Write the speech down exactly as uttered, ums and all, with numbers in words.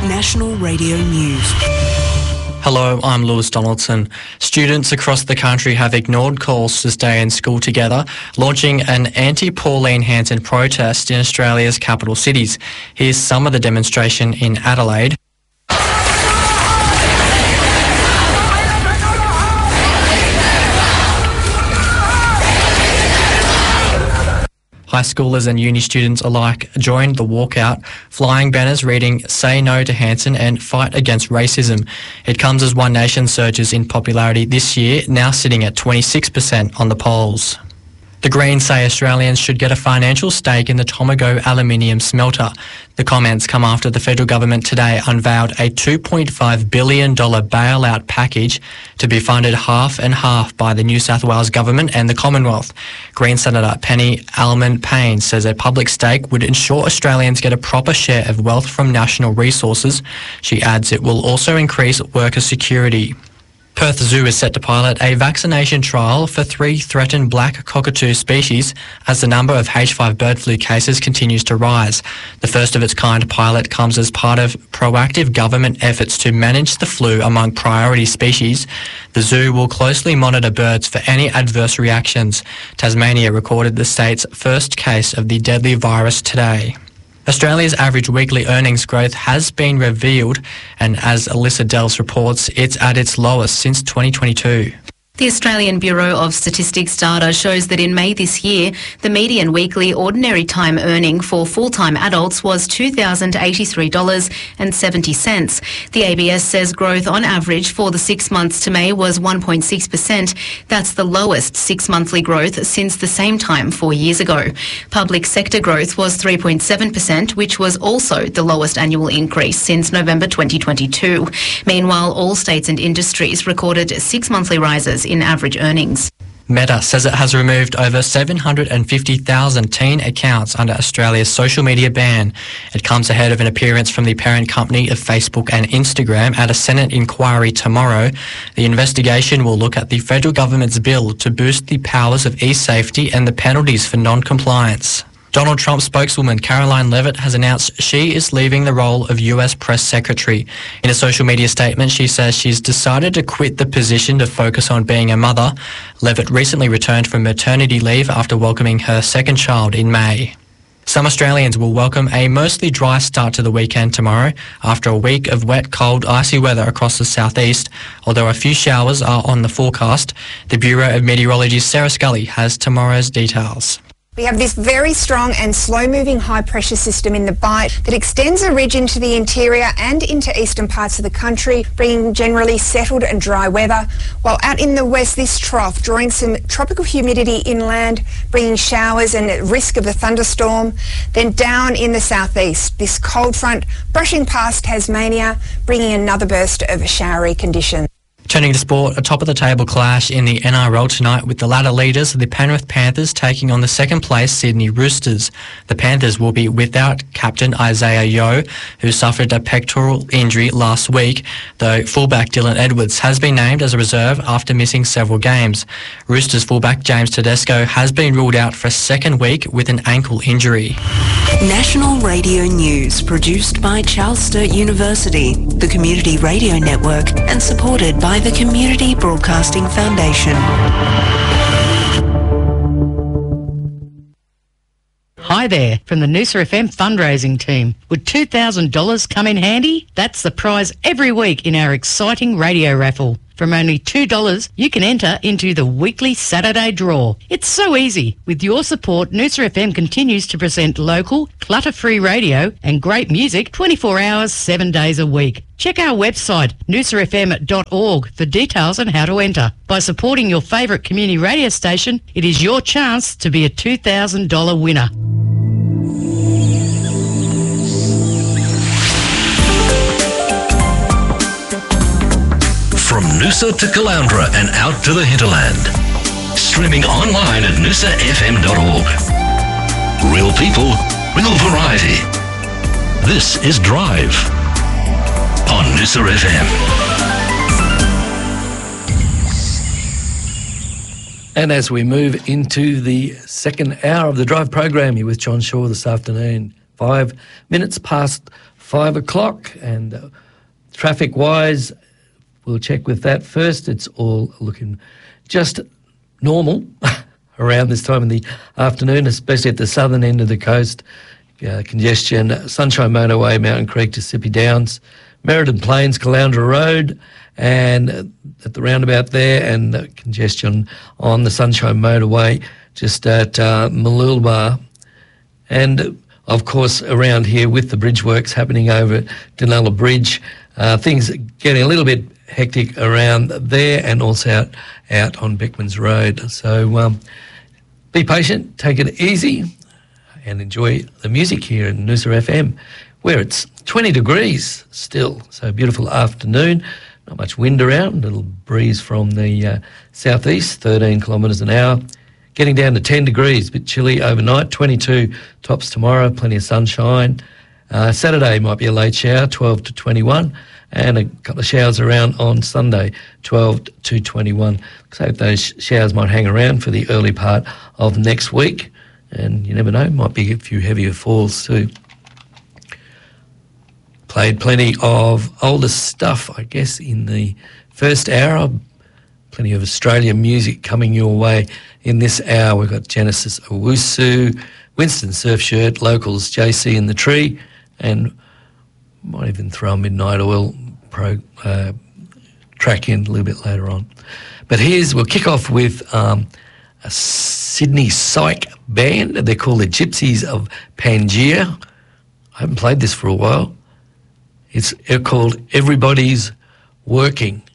National Radio News. Hello, I'm Lewis Donaldson. Students across the country have ignored calls to stay in school together, launching an anti-Pauline Hanson protest in Australia's capital cities. Here's some of the demonstration in Adelaide. High schoolers and uni students alike joined the walkout, flying banners reading "Say No to Hanson" and "Fight Against Racism." It comes as One Nation surges in popularity this year, now sitting at twenty-six percent on the polls. The Greens say Australians should get a financial stake in the Tomago aluminium smelter. The comments come after the federal government today unveiled a two point five billion dollars bailout package to be funded half and half by the New South Wales government and the Commonwealth. Green Senator Penny Allman-Payne says a public stake would ensure Australians get a proper share of wealth from national resources. She adds it will also increase worker security. Perth Zoo is set to pilot a vaccination trial for three threatened black cockatoo species as the number of H five bird flu cases continues to rise. The first of its kind pilot comes as part of proactive government efforts to manage the flu among priority species. The zoo will closely monitor birds for any adverse reactions. Tasmania recorded the state's first case of the deadly virus today. Australia's average weekly earnings growth has been revealed, and as Alyssa Delves reports, it's at its lowest since twenty twenty-two. The Australian Bureau of Statistics data shows that in May this year, the median weekly ordinary time earning for full-time adults was two thousand eighty-three dollars and seventy cents. The A B S says growth on average for the six months to May was one point six percent. That's the lowest six-monthly growth since the same time four years ago. Public sector growth was three point seven percent, which was also the lowest annual increase since November twenty twenty-two. Meanwhile, all states and industries recorded six monthly rises in average earnings. Meta says it has removed over seven hundred fifty thousand teen accounts under Australia's social media ban. It comes ahead of an appearance from the parent company of Facebook and Instagram at a Senate inquiry tomorrow. The investigation will look at the federal government's bill to boost the powers of e-safety and the penalties for non-compliance. Donald Trump spokeswoman Caroline Leavitt has announced she is leaving the role of U S press secretary. In a social media statement, she says she's decided to quit the position to focus on being a mother. Leavitt recently returned from maternity leave after welcoming her second child in May. Some Australians will welcome a mostly dry start to the weekend tomorrow after a week of wet, cold, icy weather across the southeast. Although a few showers are on the forecast, the Bureau of Meteorology's Sarah Scully has tomorrow's details. We have this very strong and slow-moving high-pressure system in the Bight that extends a ridge into the interior and into eastern parts of the country, bringing generally settled and dry weather, while out in the west, this trough drawing some tropical humidity inland, bringing showers and risk of a thunderstorm. Then down in the southeast, this cold front brushing past Tasmania, bringing another burst of showery conditions. Turning to sport, a top-of-the-table clash in the N R L tonight with the ladder leaders, the Penrith Panthers, taking on the second-place Sydney Roosters. The Panthers will be without captain Isaiah Yeo, who suffered a pectoral injury last week, though fullback Dylan Edwards has been named as a reserve after missing several games. Roosters fullback James Tedesco has been ruled out for a second week with an ankle injury. National Radio News, produced by Charles Sturt University, the Community Radio Network, and supported by the Community Broadcasting Foundation. Hi there, from the Noosa F M fundraising team. Would two thousand dollars come in handy? That's the prize every week in our exciting radio raffle. From only two dollars, you can enter into the weekly Saturday draw. It's so easy. With your support, Noosa F M continues to present local, clutter-free radio and great music twenty-four hours, seven days a week. Check our website, noosa f m dot org, for details on how to enter. By supporting your favourite community radio station, it is your chance to be a two thousand dollars winner. From Noosa to Caloundra and out to the hinterland. Streaming online at noosa f m dot org. Real people, real variety. This is Drive on Noosa F M. And as we move into the second hour of the Drive program, here with John Shaw this afternoon, five minutes past five o'clock. And uh, traffic-wise, we'll check with that first. It's all looking just normal around this time in the afternoon, especially at the southern end of the coast. Uh, congestion, Sunshine Motorway, Mountain Creek to Sippy Downs, Merredin Plains, Caloundra Road, and at the roundabout there, and uh, congestion on the Sunshine Motorway just at uh, Mooloolaba. And, uh, of course, around here with the bridge works happening over at Dunella Bridge, uh, things are getting a little bit hectic around there and also out, out on Beckmans Road. So um, be patient, take it easy, and enjoy the music here in Noosa F M, where it's twenty degrees still. So beautiful afternoon, not much wind around, a little breeze from the uh, southeast, thirteen kilometres an hour. Getting down to ten degrees, a bit chilly overnight, twenty-two tops tomorrow, plenty of sunshine. Uh, Saturday might be a late shower, twelve to twenty-one, and a couple of showers around on Sunday, twelve to twenty-one. So those showers might hang around for the early part of next week. And you never know, might be a few heavier falls too. Played plenty of older stuff, I guess, in the first hour. Plenty of Australian music coming your way in this hour. We've got Genesis Owusu, Winston Surfshirt, Locals, J C and the Tree, and might even throw a Midnight Oil pro, uh, track in a little bit later on. But here's, we'll kick off with um, a Sydney psych band. They're called the Gypsies of Pangaea. I haven't played this for a while. It's called Everybody's Working.